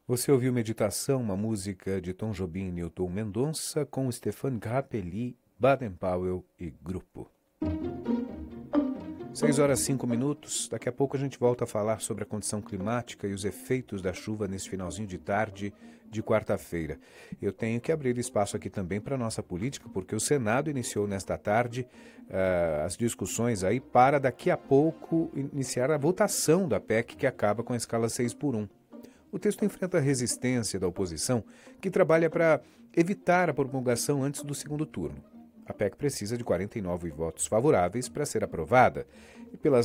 Você ouviu Meditação, uma música de Tom Jobim e Newton Mendonça, com Stéphane Grappelli, Baden Powell e Grupo. 6 horas e 5 minutos. Daqui a pouco a gente volta a falar sobre a condição climática e os efeitos da chuva nesse finalzinho de tarde de quarta-feira. Eu tenho que abrir espaço aqui também para a nossa política, porque o Senado iniciou nesta tarde as discussões aí para daqui a pouco iniciar a votação da PEC que acaba com a escala 6x1. O texto enfrenta a resistência da oposição, que trabalha para evitar a promulgação antes do segundo turno. A PEC precisa de 49 votos favoráveis para ser aprovada, e pelas